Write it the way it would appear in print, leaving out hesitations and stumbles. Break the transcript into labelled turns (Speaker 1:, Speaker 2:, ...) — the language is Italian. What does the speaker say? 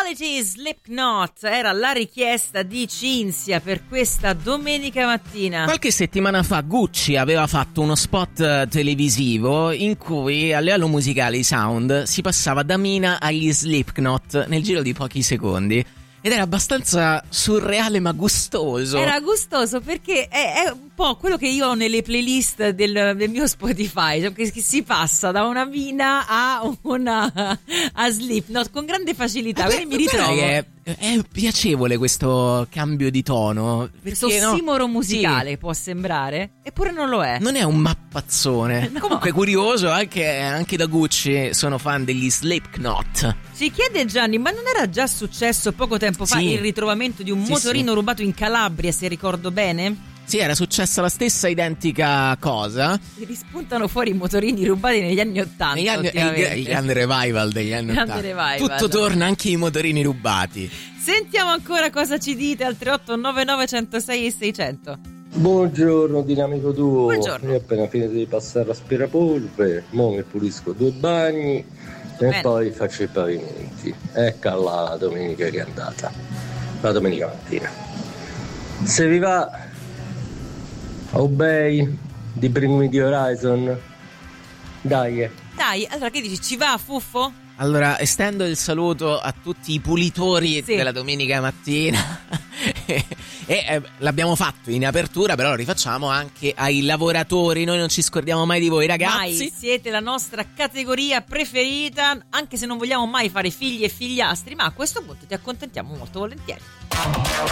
Speaker 1: Reality Slipknot era la richiesta di Cinzia per questa domenica mattina.
Speaker 2: Qualche settimana fa Gucci aveva fatto uno spot televisivo in cui a livello musicale sound si passava da Mina agli Slipknot nel giro di pochi secondi. Ed era abbastanza surreale ma gustoso.
Speaker 1: Era gustoso perché è un po' quello che io ho nelle playlist del mio Spotify, cioè che si passa da una Mina a Slipknot con grande facilità. Quindi mi ritrovo.
Speaker 2: È piacevole questo cambio di tono.
Speaker 1: Questo ossimoro musicale sì. Può sembrare, eppure non lo è.
Speaker 2: Non è un mappazzone. No. Comunque curioso, anche da Gucci sono fan degli Slipknot.
Speaker 1: Ci chiede Gianni, ma non era già successo poco tempo fa il ritrovamento di un motorino rubato in Calabria, se ricordo bene?
Speaker 2: Sì, era successa la stessa identica cosa.
Speaker 1: Si rispuntano fuori i motorini rubati negli anni '80.
Speaker 2: Il grande revival degli anni '80. Tutto torna, anche i motorini rubati.
Speaker 1: Sentiamo ancora cosa ci dite al 3899 106 e 600.
Speaker 3: Buongiorno dinamico duo.
Speaker 1: Buongiorno.
Speaker 3: Io ho appena finito di passare l'aspirapolvere, mo mi pulisco 2 bagni e poi faccio i pavimenti. Ecco la domenica che è andata, la domenica mattina. Se vi va, Obey di Bring Me The Horizon. Dai,
Speaker 1: allora che dici, ci va Fuffo?
Speaker 2: Allora estendo il saluto a tutti i pulitori della domenica mattina e l'abbiamo fatto in apertura, però lo rifacciamo anche ai lavoratori. Noi non ci scordiamo mai di voi, ragazzi.
Speaker 1: Mai, siete la nostra categoria preferita, anche se non vogliamo mai fare figli e figliastri, ma a questo punto ti accontentiamo molto volentieri.